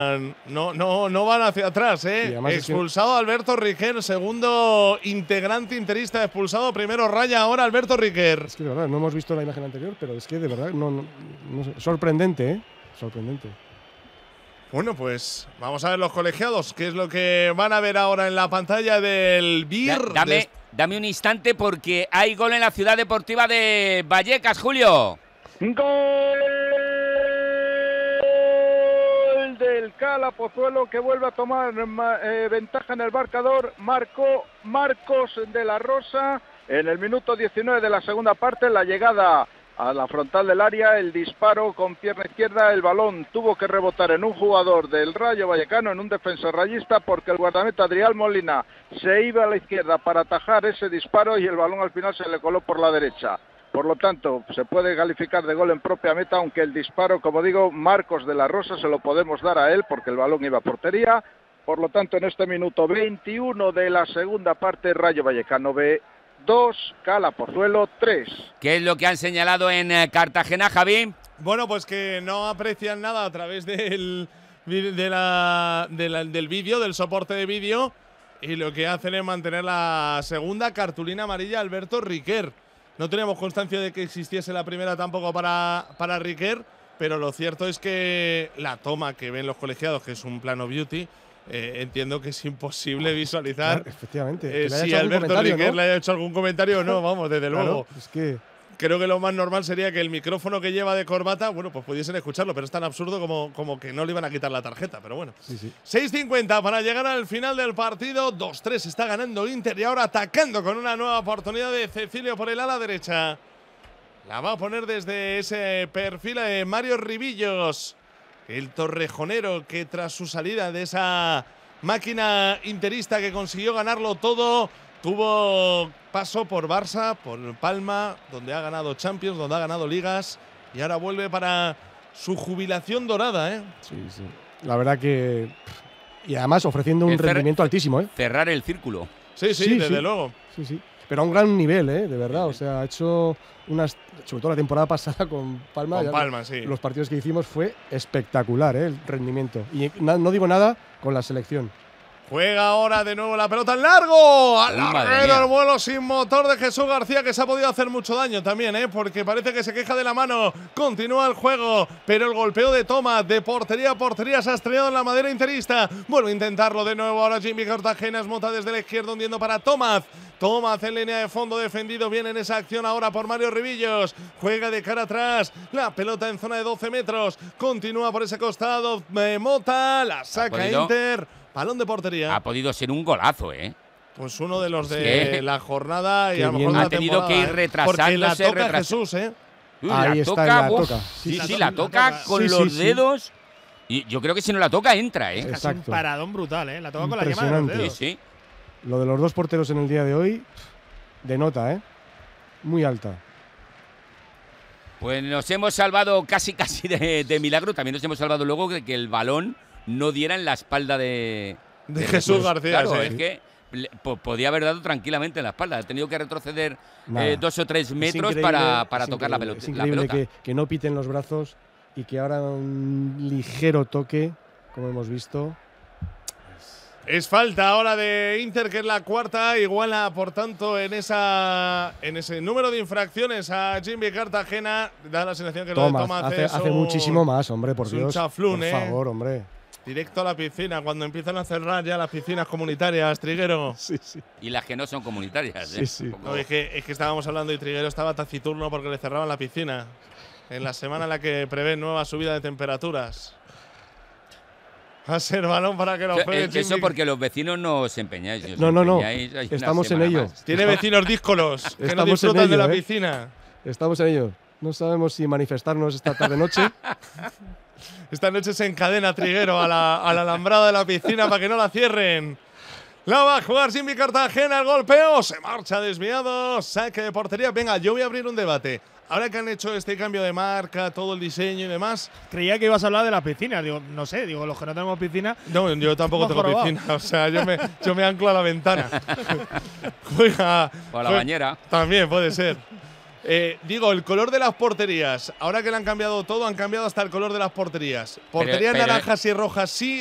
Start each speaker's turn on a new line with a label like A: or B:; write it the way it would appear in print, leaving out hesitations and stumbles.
A: No van hacia atrás, ¿eh? Expulsado Alberto Riquer, segundo integrante interista expulsado. Primero Raya, ahora Alberto Riquer.
B: Es que de verdad, no hemos visto la imagen anterior, pero es que de verdad, no sé. Sorprendente, ¿eh? Sorprendente.
A: Bueno, pues vamos a ver los colegiados, qué es lo que van a ver ahora en la pantalla del BIR.
C: Dame un instante porque hay gol en la Ciudad Deportiva de Vallecas, Julio.
D: ¡Gol del Cala Pozuelo, que vuelve a tomar ventaja en el marcador! Marcó Marcos de la Rosa en el minuto 19 de la segunda parte. La llegada a la frontal del área, el disparo con pierna izquierda, el balón tuvo que rebotar en un jugador del Rayo Vallecano, en un defensor rayista, porque el guardameta Adrián Molina se iba a la izquierda para atajar ese disparo y el balón al final se le coló por la derecha. Por lo tanto, se puede calificar de gol en propia meta, aunque el disparo, como digo, Marcos de la Rosa se lo podemos dar a él porque el balón iba a portería. Por lo tanto, en este minuto 21 de la segunda parte, Rayo Vallecano B 2, Cala Pozuelo 3.
C: ¿Qué es lo que han señalado en Cartagena, Javi?
A: Bueno, pues que no aprecian nada a través del vídeo, del soporte de vídeo, y lo que hacen es mantener la segunda cartulina amarilla a Alberto Riquer. No teníamos constancia de que existiese la primera tampoco para Riquer, pero lo cierto es que la toma que ven los colegiados, que es un plano beauty, entiendo que es imposible visualizar.
B: Claro, efectivamente.
A: Si Alberto Riquer le haya hecho algún comentario o no, vamos, desde luego.
B: Es que
A: creo que lo más normal sería que el micrófono que lleva de corbata, bueno, pues pudiesen escucharlo, pero es tan absurdo como que no le iban a quitar la tarjeta, pero bueno.
B: Sí.
A: 6:50 para llegar al final del partido. 2-3 está ganando Inter y ahora atacando con una nueva oportunidad de Cecilio por el ala derecha. La va a poner desde ese perfil de Mario Ribillos, el torrejonero que tras su salida de esa máquina interista que consiguió ganarlo todo, tuvo paso por Barça, por Palma, donde ha ganado Champions, donde ha ganado Ligas, y ahora vuelve para su jubilación dorada, ¿eh?
B: Sí. La verdad que… Y además ofreciendo un rendimiento altísimo, ¿eh?
C: Cerrar el círculo.
A: Sí, desde luego.
B: Sí. Pero a un gran nivel, de verdad. O sea, ha hecho sobre todo la temporada pasada con Palma.
A: Con Palma, sí.
B: Los partidos que hicimos fue espectacular, el rendimiento. Y no digo nada con la selección.
A: Juega ahora de nuevo la pelota en largo. Al larguero, el vuelo sin motor de Jesús García, que se ha podido hacer mucho daño también, porque parece que se queja de la mano. Continúa el juego, pero el golpeo de Tomás de portería a portería se ha estrellado en la madera interista. Vuelve a intentarlo de nuevo ahora Jimmy Cartagena. Mota desde la izquierda, hundiendo para Tomás. Tomás en línea de fondo, defendido bien en esa acción ahora por Mario Ribillos. Juega de cara atrás, la pelota en zona de 12 metros. Continúa por ese costado Mota, la saca Inter. Balón de portería.
C: Ha podido ser un golazo,
A: Pues uno de los de la jornada y a lo mejor
C: ha tenido que ir retrasándose.
A: Porque la toca Jesús,
B: Ahí está, la toca.
C: Sí, la toca con los dedos. Y yo creo que si no la toca, entra,
E: Es casi un paradón brutal, la toca con la yema de los dedos.
C: Sí.
B: Lo de los dos porteros en el día de hoy, denota, muy alta.
C: Pues nos hemos salvado casi de milagro. También nos hemos salvado luego de que el balón no diera en la espalda de
A: Jesús García.
C: Claro, es que podía haber dado tranquilamente en la espalda. Ha tenido que retroceder 2 o 3 metros para tocar la pelota.
B: Es increíble que no piten los brazos y que ahora un ligero toque, como hemos visto.
A: Es falta ahora de Inter, que es la cuarta, iguala por tanto en ese número de infracciones a Jimmy Cartagena. Da la sensación que lo de Tomás
B: hace muchísimo más, hombre, por Dios.
A: Un chaflún,
B: por favor, hombre.
A: Directo a la piscina, cuando empiezan a cerrar ya las piscinas comunitarias, Triguero.
B: Sí.
C: Y las que no son comunitarias,
B: Sí.
A: No, es que estábamos hablando y Triguero estaba taciturno porque le cerraban la piscina. En la semana en la que prevén nueva subida de temperaturas. Va a ser balón para que lo juegue.
C: Eso porque los vecinos no os empeñáis.
B: No. Estamos en ello.
A: Tiene vecinos díscolos que no disfrutan de la piscina.
B: Estamos en ello. No sabemos si manifestarnos esta tarde-noche.
A: Esta noche se encadena Triguero a la alambrada de la piscina para que no la cierren. La va a jugar Jimmy Cartagena, el golpeo. Se marcha desviado. Saque de portería. Venga, yo voy a abrir un debate. Ahora que han hecho este cambio de marca, todo el diseño y demás.
E: Creía que ibas a hablar de las piscinas. Digo, no sé, los que no tenemos piscina.
A: No, yo tampoco tengo piscina. O sea, yo me anclo a la ventana.
C: O a la bañera.
A: También puede ser. Digo, el color de las porterías. Ahora que le han cambiado todo, han cambiado hasta el color de las porterías. Porterías naranjas y rojas sí,